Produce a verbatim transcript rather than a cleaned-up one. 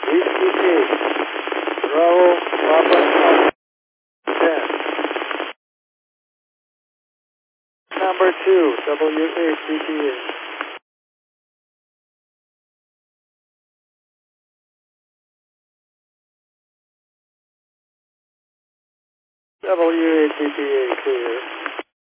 H T T H. Bravo, Papa, Alpha, ten. Number two, W H T T H. W H T T H clear.